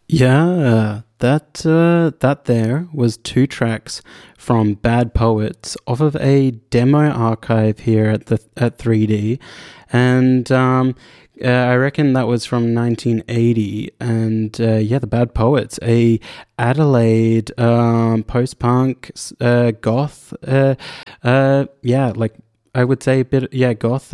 Yeah, that there was two tracks from Bad Poets off of a demo archive here at 3D, and I reckon that was from 1980. And yeah, the Bad Poets, a Adelaide post-punk goth, yeah, like I would say a bit, yeah, goth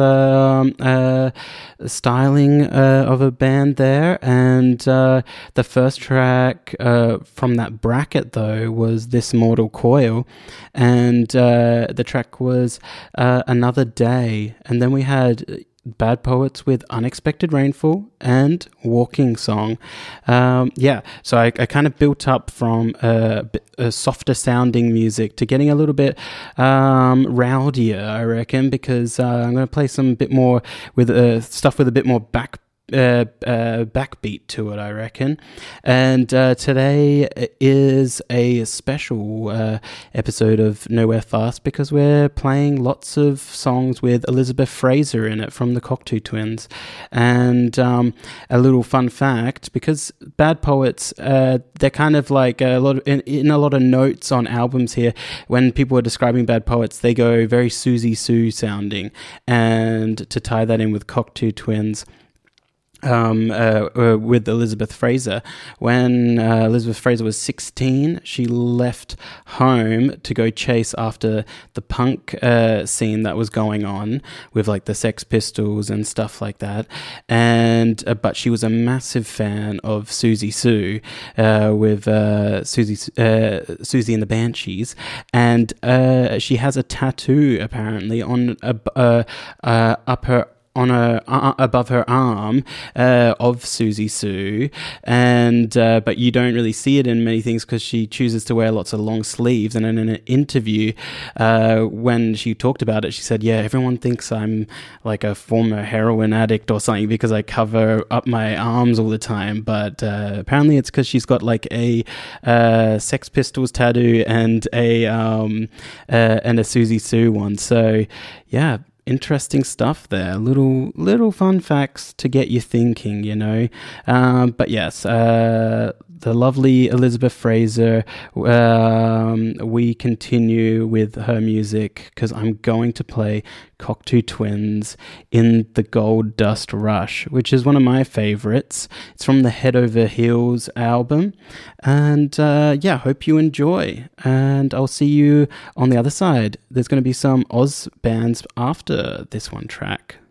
styling of a band there. And the first track from that bracket, though, was This Mortal Coil. And the track was Another Day. And then we had Bad Poets with Unexpected Rainfall and Walking Song. Yeah, so I kind of built up from a softer sounding music to getting a little bit rowdier, I reckon, because I'm going to play some bit more with stuff with a bit more backbeat to it, I reckon. And today is a special episode of Nowhere Fast because we're playing lots of songs with Elizabeth Fraser in it from the Cocteau Twins. And a little fun fact, because Bad Poets, they're kind of like a lot of, in a lot of notes on albums here, when people are describing Bad Poets, they go very Susie Sue sounding. And to tie that in with Cocteau Twins, with Elizabeth Fraser. When Elizabeth Fraser was 16, she left home to go chase after the punk scene that was going on with like the Sex Pistols and stuff like that. And but she was a massive fan of Susie Sue with Susie and the Banshees, and she has a tattoo apparently on up her on above her arm of Susie Sue, and but you don't really see it in many things because she chooses to wear lots of long sleeves. And in an interview, when she talked about it, she said, "Yeah, everyone thinks I'm like a former heroin addict or something because I cover up my arms all the time." But apparently, it's because she's got like a Sex Pistols tattoo and a Susie Sue one. So yeah. Interesting stuff there. Little fun facts to get you thinking, you know. But yes, the lovely Elizabeth Fraser. We continue with her music because I'm going to play Cocteau Twins in the Gold Dust Rush, which is one of my favorites. It's from the Head Over Heels album. And yeah, hope you enjoy. And I'll see you on the other side. There's going to be some Oz bands after this one track.